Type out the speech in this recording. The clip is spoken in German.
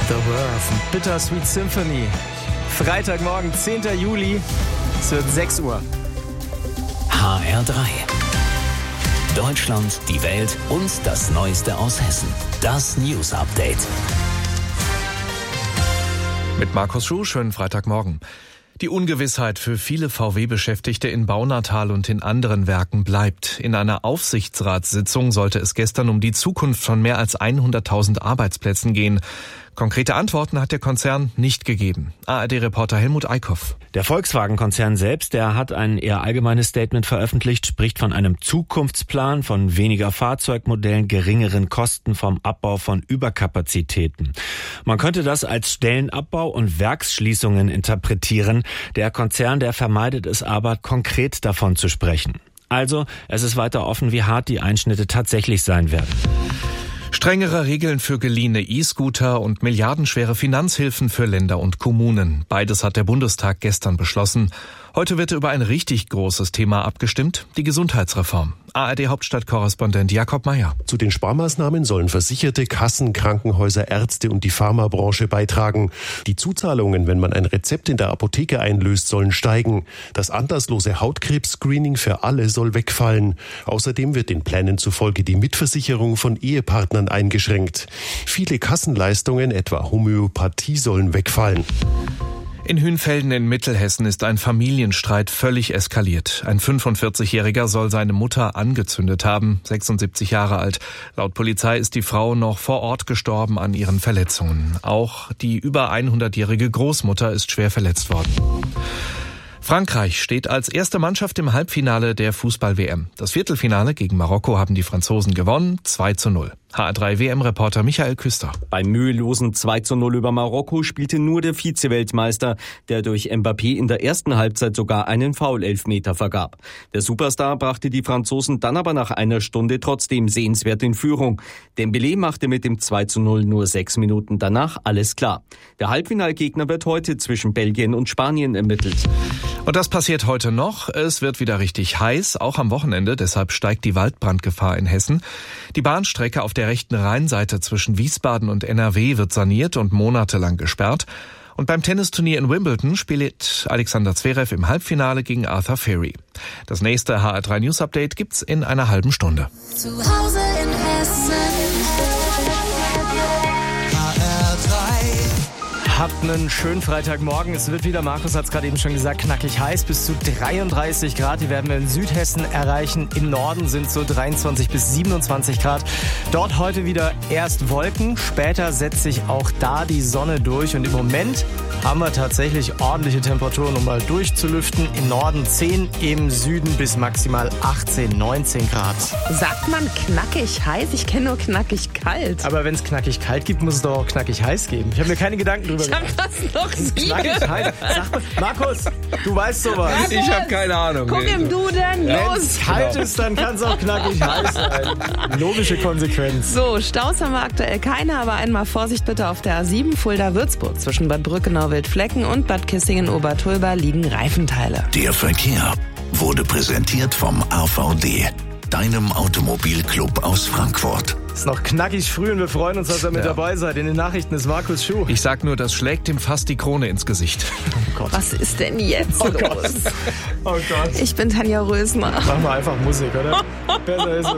The Worth, Bittersweet Symphony. Freitagmorgen, 10. Juli, es wird 6 Uhr. HR3. Deutschland, die Welt und das Neueste aus Hessen. Das News Update. Mit Markus Schuh, schönen Freitagmorgen. Die Ungewissheit für viele VW-Beschäftigte in Baunatal und in anderen Werken bleibt. In einer Aufsichtsratssitzung sollte es gestern um die Zukunft von mehr als 100.000 Arbeitsplätzen gehen. Konkrete Antworten hat der Konzern nicht gegeben. ARD-Reporter Helmut Eickhoff. Der Volkswagen-Konzern selbst, der hat ein eher allgemeines Statement veröffentlicht, spricht von einem Zukunftsplan, von weniger Fahrzeugmodellen, geringeren Kosten, vom Abbau von Überkapazitäten. Man könnte das als Stellenabbau und Werksschließungen interpretieren. Der Konzern, der vermeidet es aber, konkret davon zu sprechen. Also, es ist weiter offen, wie hart die Einschnitte tatsächlich sein werden. Strengere Regeln für geliehene E-Scooter und milliardenschwere Finanzhilfen für Länder und Kommunen. Beides hat der Bundestag gestern beschlossen. Heute wird über ein richtig großes Thema abgestimmt, die Gesundheitsreform. ARD-Hauptstadtkorrespondent Jakob Mayer. Zu den Sparmaßnahmen sollen Versicherte, Kassen, Krankenhäuser, Ärzte und die Pharmabranche beitragen. Die Zuzahlungen, wenn man ein Rezept in der Apotheke einlöst, sollen steigen. Das anlasslose Hautkrebs-Screening für alle soll wegfallen. Außerdem wird den Plänen zufolge die Mitversicherung von Ehepartnern eingeschränkt. Viele Kassenleistungen, etwa Homöopathie, sollen wegfallen. In Hünfelden in Mittelhessen ist ein Familienstreit völlig eskaliert. Ein 45-Jähriger soll seine Mutter angezündet haben, 76 Jahre alt. Laut Polizei ist die Frau noch vor Ort gestorben an ihren Verletzungen. Auch die über 100-jährige Großmutter ist schwer verletzt worden. Frankreich steht als erste Mannschaft im Halbfinale der Fußball-WM. Das Viertelfinale gegen Marokko haben die Franzosen gewonnen, 2:0. HR3-WM-Reporter Michael Küster. Beim mühelosen 2:0 über Marokko spielte nur der Vize-Weltmeister, der durch Mbappé in der ersten Halbzeit sogar einen Foul-Elfmeter vergab. Der Superstar brachte die Franzosen dann aber nach einer Stunde trotzdem sehenswert in Führung. Dembélé machte mit dem 2:0 nur 6 Minuten danach alles klar. Der Halbfinalgegner wird heute zwischen Belgien und Spanien ermittelt. Und das passiert heute noch. Es wird wieder richtig heiß, auch am Wochenende. Deshalb steigt die Waldbrandgefahr in Hessen. Die Bahnstrecke auf der rechten Rheinseite zwischen Wiesbaden und NRW wird saniert und monatelang gesperrt. Und beim Tennisturnier in Wimbledon spielt Alexander Zverev im Halbfinale gegen Arthur Furry. Das nächste HR3 News Update gibt's in einer halben Stunde. Zu Hause in Hessen. Habt einen schönen Freitagmorgen. Es wird wieder, Markus hat es gerade eben schon gesagt, knackig heiß, bis zu 33 Grad. Die werden wir in Südhessen erreichen. Im Norden sind so 23 bis 27 Grad. Dort heute wieder erst Wolken, später setzt sich auch da die Sonne durch. Und im Moment haben wir tatsächlich ordentliche Temperaturen, um mal durchzulüften. Im Norden 10, im Süden bis maximal 18, 19 Grad. Sagt man knackig heiß? Ich kenne nur knackig kalt. Aber wenn es knackig kalt gibt, muss es doch auch knackig heiß geben. Ich habe mir keine Gedanken drüber gemacht. Ich habe das noch nie Knackig heiß. Sag mal, Markus, du weißt sowas. Markus, Ich habe keine Ahnung. Guck im Duden, Wenn los! es kalt ist, dann kann es auch knackig heiß sein. Logische Konsequenz. So, Staus haben wir aktuell keine, aber einmal Vorsicht bitte auf der A7 Fulda-Würzburg. Zwischen Bad Brückenau-Wildflecken und Bad Kissingen-Obertulba liegen Reifenteile. Der Verkehr wurde präsentiert vom AVD, deinem Automobilclub aus Frankfurt. Es ist noch knackig früh und wir freuen uns, dass ihr mit dabei seid. In den Nachrichten ist Markus Schuh. Ich sag nur, das schlägt ihm fast die Krone ins Gesicht. Oh Gott. Was ist denn jetzt los? Oh Gott. Ich bin Tanja Rösner. Machen wir einfach Musik, oder? Besser ist es.